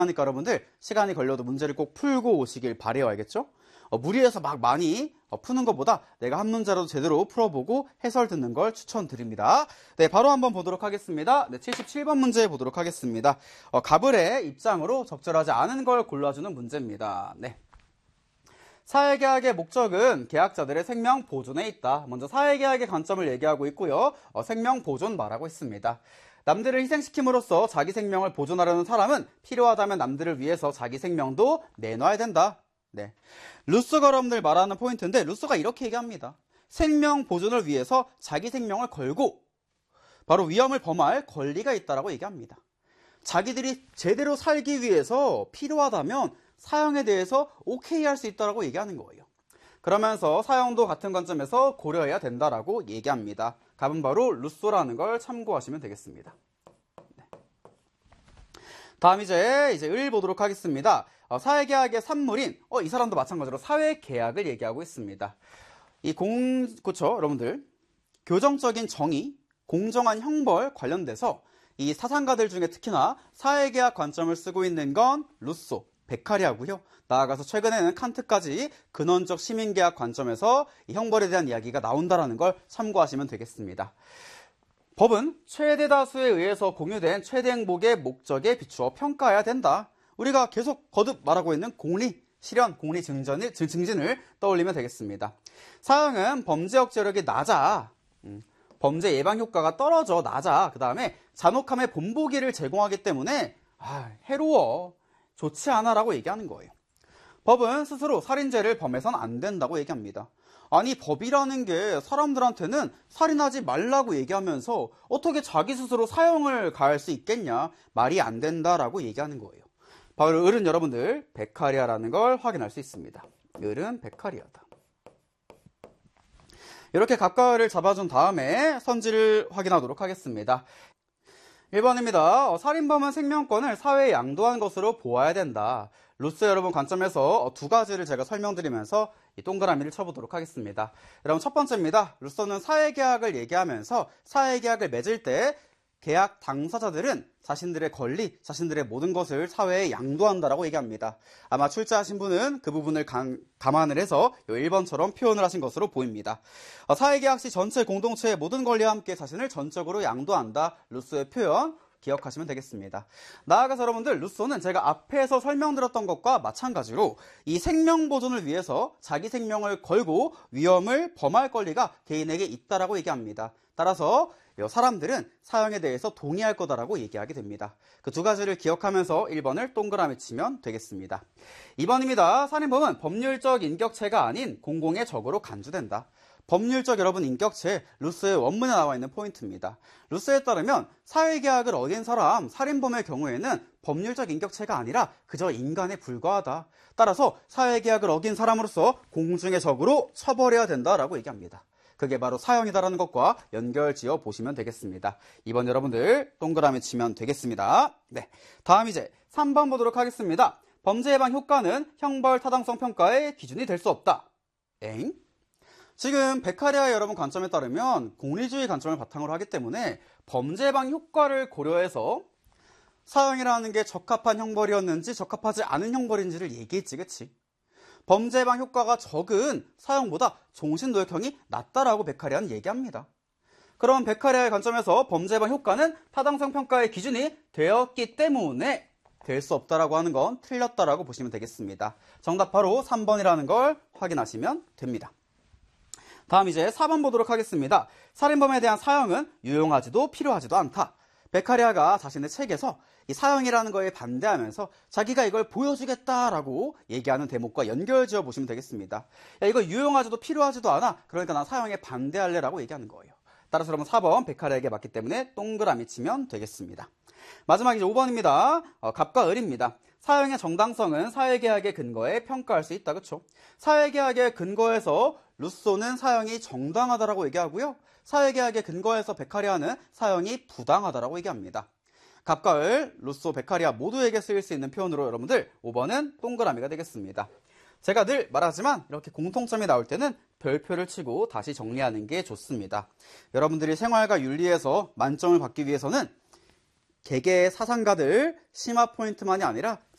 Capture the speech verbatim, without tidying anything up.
하니까 여러분들 시간이 걸려도 문제를 꼭 풀고 오시길 바래요. 알겠죠? 어, 무리해서 막 많이 어, 푸는 것보다 내가 한 문제라도 제대로 풀어보고 해설 듣는 걸 추천드립니다. 네, 바로 한번 보도록 하겠습니다. 네, 칠십칠 번 문제 보도록 하겠습니다. 어, 가불의 입장으로 적절하지 않은 걸 골라주는 문제입니다. 네. 사회계약의 목적은 계약자들의 생명 보존에 있다. 먼저 사회계약의 관점을 얘기하고 있고요. 어, 생명 보존 말하고 있습니다. 남들을 희생시킴으로써 자기 생명을 보존하려는 사람은 필요하다면 남들을 위해서 자기 생명도 내놔야 된다. 네. 루소가 여러분들 말하는 포인트인데 루소가 이렇게 얘기합니다. 생명 보존을 위해서 자기 생명을 걸고 바로 위험을 범할 권리가 있다라고 얘기합니다. 자기들이 제대로 살기 위해서 필요하다면 사형에 대해서 오케이 할 수 있다라고 얘기하는 거예요. 그러면서 사형도 같은 관점에서 고려해야 된다라고 얘기합니다. 답은 바로 루소라는 걸 참고하시면 되겠습니다. 네. 다음 이제 이제 을 보도록 하겠습니다. 어, 사회계약의 산물인 어, 이 사람도 마찬가지로 사회계약을 얘기하고 있습니다. 이 공, 그쵸 여러분들 교정적인 정의, 공정한 형벌 관련돼서 이 사상가들 중에 특히나 사회계약 관점을 쓰고 있는 건 루소, 베카리아고요. 나아가서 최근에는 칸트까지 근원적 시민계약 관점에서 이 형벌에 대한 이야기가 나온다는 걸 참고하시면 되겠습니다. 법은 최대 다수에 의해서 공유된 최대 행복의 목적에 비추어 평가해야 된다. 우리가 계속 거듭 말하고 있는 공리, 실현, 공리 증진을, 증진을 떠올리면 되겠습니다. 사형은 범죄 억제력이 낮아. 음, 범죄 예방 효과가 떨어져 낮아. 그 다음에 잔혹함의 본보기를 제공하기 때문에 아, 해로워. 좋지 않아라고 얘기하는 거예요. 법은 스스로 살인죄를 범해서는 안 된다고 얘기합니다. 아니 법이라는 게 사람들한테는 살인하지 말라고 얘기하면서 어떻게 자기 스스로 사형을 가할 수 있겠냐, 말이 안 된다라고 얘기하는 거예요. 바로 을은 여러분들 베카리아라는 걸 확인할 수 있습니다. 을은 베카리아다. 이렇게 갑과 을을 잡아준 다음에 선지를 확인하도록 하겠습니다. 일 번입니다. 살인범은 생명권을 사회에 양도한 것으로 보아야 된다. 루소 여러분 관점에서 두 가지를 제가 설명드리면서 이 동그라미를 쳐보도록 하겠습니다. 여러분 첫 번째입니다. 루소는 사회계약을 얘기하면서 사회계약을 맺을 때 계약 당사자들은 자신들의 권리, 자신들의 모든 것을 사회에 양도한다라고 얘기합니다. 아마 출제하신 분은 그 부분을 감, 감안을 해서 일 번처럼 표현을 하신 것으로 보입니다. 어, 사회계약 시 전체 공동체의 모든 권리와 함께 자신을 전적으로 양도한다. 루소의 표현 기억하시면 되겠습니다. 나아가서 여러분들 루소는 제가 앞에서 설명드렸던 것과 마찬가지로 이 생명 보존을 위해서 자기 생명을 걸고 위험을 범할 권리가 개인에게 있다라고 얘기합니다. 따라서 사람들은 사형에 대해서 동의할 거다라고 얘기하게 됩니다. 그 두 가지를 기억하면서 일 번을 동그라미 치면 되겠습니다. 이 번입니다. 살인범은 법률적 인격체가 아닌 공공의 적으로 간주된다. 법률적 여러분 인격체, 루소의 원문에 나와 있는 포인트입니다. 루소에 따르면 사회계약을 어긴 사람, 살인범의 경우에는 법률적 인격체가 아니라 그저 인간에 불과하다. 따라서 사회계약을 어긴 사람으로서 공중의 적으로 처벌해야 된다라고 얘기합니다. 그게 바로 사형이다라는 것과 연결지어 보시면 되겠습니다. 이번 여러분들 동그라미 치면 되겠습니다. 네, 다음 이제 삼 번 보도록 하겠습니다. 범죄 예방 효과는 형벌 타당성 평가의 기준이 될 수 없다. 엥? 지금 베카리아 여러분 관점에 따르면 공리주의 관점을 바탕으로 하기 때문에 범죄 예방 효과를 고려해서 사형이라는 게 적합한 형벌이었는지 적합하지 않은 형벌인지를 얘기했지, 그치? 범죄 예방 효과가 적은 사형보다 종신노역형이 낫다라고 베카리아는 얘기합니다. 그럼 베카리아의 관점에서 범죄 예방 효과는 타당성 평가의 기준이 되었기 때문에 될 수 없다라고 하는 건 틀렸다라고 보시면 되겠습니다. 정답 바로 삼 번이라는 걸 확인하시면 됩니다. 다음 이제 사 번 보도록 하겠습니다. 살인범에 대한 사형은 유용하지도 필요하지도 않다. 베카리아가 자신의 책에서 이 사형이라는 거에 반대하면서 자기가 이걸 보여주겠다라고 얘기하는 대목과 연결지어 보시면 되겠습니다. 야, 이거 유용하지도 필요하지도 않아. 그러니까 난 사형에 반대할래라고 얘기하는 거예요. 따라서 여러분 사 번 베카리아에게 맞기 때문에 동그라미 치면 되겠습니다. 마지막 이제 오 번입니다. 어, 갑과 을입니다. 사형의 정당성은 사회계약의 근거에 평가할 수 있다. 그렇죠? 사회계약의 근거에서 루소는 사형이 정당하다라고 얘기하고요. 사회계약의 근거에서 베카리아는 사형이 부당하다라고 얘기합니다. 갑과 을, 루소, 베카리아 모두에게 쓰일 수 있는 표현으로 여러분들 오 번은 동그라미가 되겠습니다. 제가 늘 말하지만 이렇게 공통점이 나올 때는 별표를 치고 다시 정리하는 게 좋습니다. 여러분들이 생활과 윤리에서 만점을 받기 위해서는 개개의 사상가들 심화 포인트만이 아니라